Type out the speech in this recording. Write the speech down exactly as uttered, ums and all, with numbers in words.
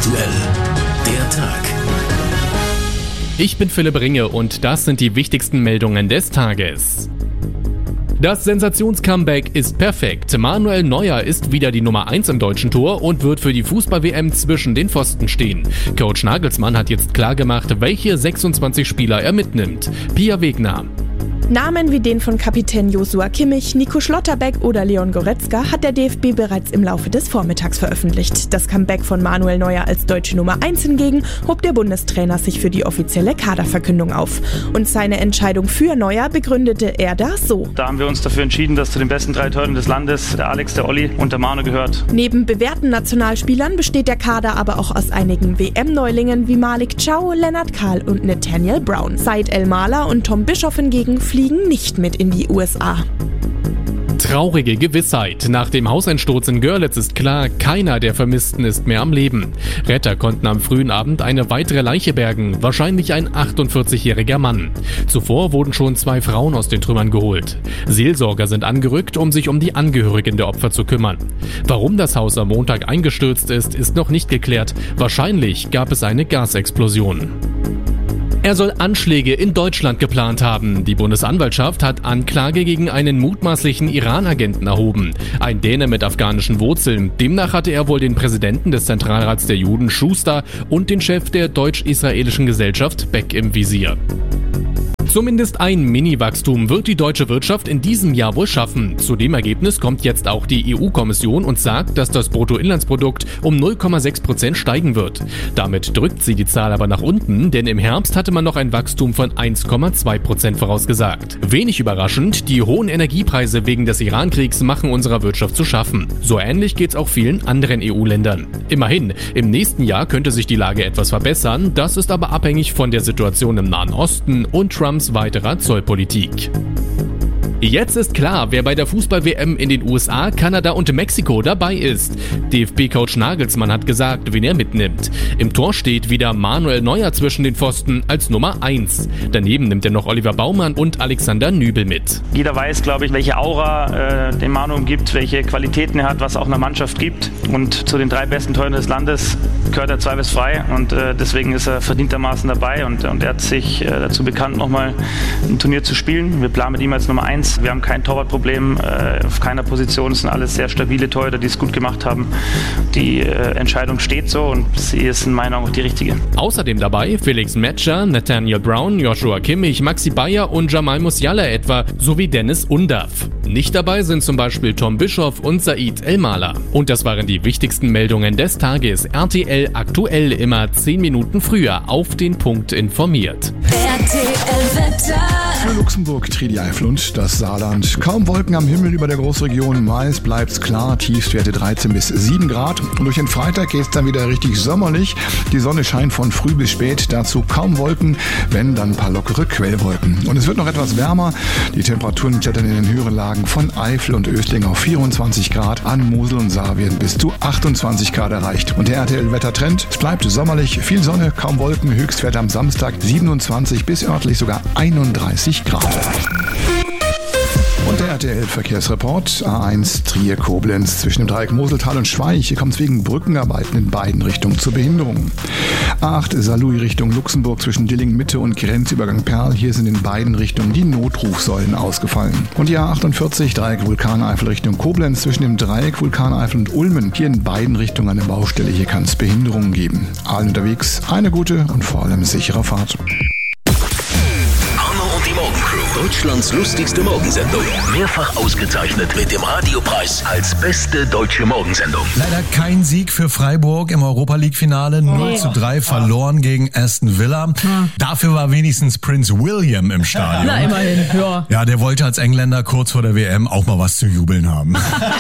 aktuell, der Tag. Ich bin Philipp Ringe und das sind die wichtigsten Meldungen des Tages. Das Sensations-Comeback ist perfekt. Manuel Neuer ist wieder die Nummer eins im deutschen Tor und wird für die Fußball-W M zwischen den Pfosten stehen. Coach Nagelsmann hat jetzt klargemacht, welche sechsundzwanzig Spieler er mitnimmt. Pia Wegner. Namen wie den von Kapitän Joshua Kimmich, Nico Schlotterbeck oder Leon Goretzka hat der D F B bereits im Laufe des Vormittags veröffentlicht. Das Comeback von Manuel Neuer als deutsche Nummer eins hingegen hob der Bundestrainer sich für die offizielle Kaderverkündung auf. Und seine Entscheidung für Neuer begründete er da so. Da haben wir uns dafür entschieden, dass zu den besten drei Torhütern des Landes der Alex, der Olli und der Manu gehört. Neben bewährten Nationalspielern besteht der Kader aber auch aus einigen W M-Neulingen wie Malik Chow, Lennart Kahl und Nathaniel Brown. Said El-Mala und Tom Bischoff hingegen fliegen nicht mit in die U S A. Traurige Gewissheit. Nach dem Hauseinsturz in Görlitz ist klar, keiner der Vermissten ist mehr am Leben. Retter konnten am frühen Abend eine weitere Leiche bergen, wahrscheinlich ein achtundvierzigjähriger Mann. Zuvor wurden schon zwei Frauen aus den Trümmern geholt. Seelsorger sind angerückt, um sich um die Angehörigen der Opfer zu kümmern. Warum das Haus am Montag eingestürzt ist, ist noch nicht geklärt. Wahrscheinlich gab es eine Gasexplosion. Er soll Anschläge in Deutschland geplant haben. Die Bundesanwaltschaft hat Anklage gegen einen mutmaßlichen Iran-Agenten erhoben. Ein Däne mit afghanischen Wurzeln. Demnach hatte er wohl den Präsidenten des Zentralrats der Juden, Schuster, und den Chef der deutsch-israelischen Gesellschaft, Beck, im Visier. Zumindest ein Mini-Wachstum wird die deutsche Wirtschaft in diesem Jahr wohl schaffen. Zu dem Ergebnis kommt jetzt auch die E U-Kommission und sagt, dass das Bruttoinlandsprodukt um null Komma sechs Prozent steigen wird. Damit drückt sie die Zahl aber nach unten, denn im Herbst hatte man noch ein Wachstum von eins Komma zwei Prozent vorausgesagt. Wenig überraschend, die hohen Energiepreise wegen des Iran-Kriegs machen unserer Wirtschaft zu schaffen. So ähnlich geht's auch vielen anderen E U-Ländern. Immerhin, im nächsten Jahr könnte sich die Lage etwas verbessern, das ist aber abhängig von der Situation im Nahen Osten und Trumps weiterer Zollpolitik. Jetzt ist klar, wer bei der Fußball-W M in den U S A, Kanada und Mexiko dabei ist. D F B-Coach Nagelsmann hat gesagt, wen er mitnimmt. Im Tor steht wieder Manuel Neuer zwischen den Pfosten als Nummer eins. Daneben nimmt er noch Oliver Baumann und Alexander Nübel mit. Jeder weiß, glaube ich, welche Aura äh, den Manu umgibt, welche Qualitäten er hat, was auch einer Mannschaft gibt. Und zu den drei besten Torhütern des Landes gehört er zweifelsfrei und äh, deswegen ist er verdientermaßen dabei und, und er hat sich äh, dazu bekannt, nochmal ein Turnier zu spielen. Wir planen mit ihm als Nummer eins. Wir haben kein Torwartproblem äh, auf keiner Position. Es sind alles sehr stabile Torhüter, die es gut gemacht haben. Die äh, Entscheidung steht so und sie ist in meiner Meinung auch die richtige. Außerdem dabei Felix Metscher, Nathaniel Brown, Joshua Kimmich, Maxi Bayer und Jamal Musiala etwa, sowie Dennis Undav. Nicht dabei sind zum Beispiel Tom Bischoff und Said El-Mala. Und das waren die wichtigsten Meldungen des Tages. R T L aktuell immer zehn Minuten früher auf den Punkt informiert. R T L-Wetter. Luxemburg, Trier, die Eifel und das Saarland. Kaum Wolken am Himmel über der Großregion. Meist bleibt's klar, Tiefstwerte dreizehn bis sieben Grad. Und durch den Freitag geht's dann wieder richtig sommerlich. Die Sonne scheint von früh bis spät. Dazu kaum Wolken, wenn dann ein paar lockere Quellwolken. Und es wird noch etwas wärmer. Die Temperaturen klettern in den höheren Lagen von Eifel und Ösling auf vierundzwanzig Grad. An Mosel und Saar werden bis zu achtundzwanzig Grad erreicht. Und der R T L-Wettertrend, es bleibt sommerlich, viel Sonne, kaum Wolken. Höchstwerte am Samstag siebenundzwanzig bis örtlich sogar einunddreißig Grad. Und der R T L-Verkehrsreport A eins Trier-Koblenz zwischen dem Dreieck Moseltal und Schweich. Hier kommt es wegen Brückenarbeiten in beiden Richtungen zu Behinderungen. A acht Saarlouis Richtung Luxemburg zwischen Dilling-Mitte und Grenzübergang Perl. Hier sind in beiden Richtungen die Notrufsäulen ausgefallen. Und die A achtundvierzig Dreieck Vulkaneifel Richtung Koblenz zwischen dem Dreieck Vulkaneifel und Ulmen. Hier in beiden Richtungen eine Baustelle. Hier kann es Behinderungen geben. Allen unterwegs eine gute und vor allem sichere Fahrt. Deutschlands lustigste Morgensendung. Mehrfach ausgezeichnet mit dem Radiopreis als beste deutsche Morgensendung. Leider kein Sieg für Freiburg im Europa-League-Finale. null zu drei verloren gegen Aston Villa. Dafür war wenigstens Prince William im Stadion. Na, immerhin, ja. Ja, der wollte als Engländer kurz vor der W M auch mal was zu jubeln haben.